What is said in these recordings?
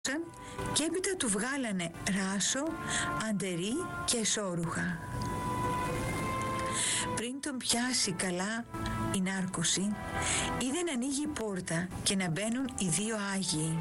και έπειτα του βγάλανε ράσο, αντερί και εσώρουχα. Πριν τον πιάσει καλά η νάρκωση, είδε να ανοίγει η πόρτα και να μπαίνουν οι δύο Άγιοι.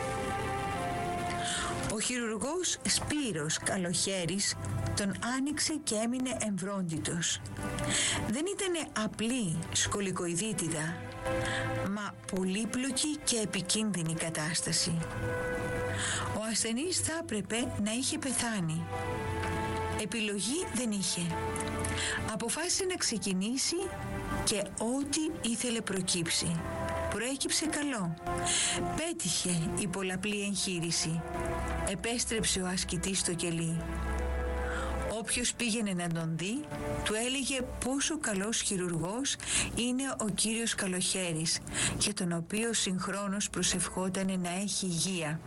Ο χειρουργός Σπύρος Καλοχέρης τον άνοιξε και έμεινε εμβρόντιτος. Δεν ήτανε απλή σκολικοειδίτιδα, μα πολύπλοκη και επικίνδυνη κατάσταση. Ο ασθενής θα έπρεπε να είχε πεθάνει. Επιλογή δεν είχε. Αποφάσισε να ξεκινήσει και ό,τι ήθελε προκύψει. Προέκυψε καλό. Πέτυχε η πολλαπλή εγχείρηση. Επέστρεψε ο ασκητής στο κελί. Όποιος πήγαινε να τον δει, του έλεγε πόσο καλός χειρουργός είναι ο κύριος Καλοχέρης, για τον οποίο συγχρόνως προσευχότανε να έχει υγεία.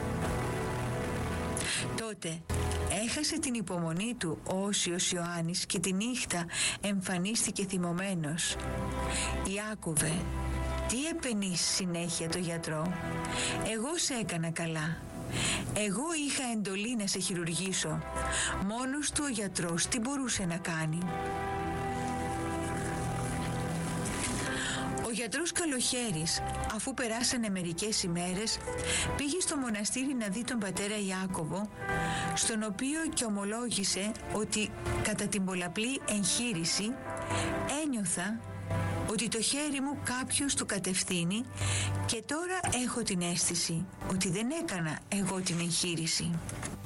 Τότε έχασε την υπομονή του ο Όσιος Ιωάννης και τη νύχτα εμφανίστηκε θυμωμένος. «Ιάκωβε, τι επενείς συνέχεια το γιατρό? Εγώ σε έκανα καλά. Εγώ είχα εντολή να σε χειρουργήσω. Μόνος του ο γιατρός τι μπορούσε να κάνει?» Ο γιατρός Καλοχέρης, αφού περάσανε μερικές ημέρες, πήγε στο μοναστήρι να δει τον πατέρα Ιάκωβο, στον οποίο και ομολόγησε ότι κατά την πολλαπλή εγχείρηση ένιωθα ότι το χέρι μου κάποιος του κατευθύνει και τώρα έχω την αίσθηση ότι δεν έκανα εγώ την εγχείρηση.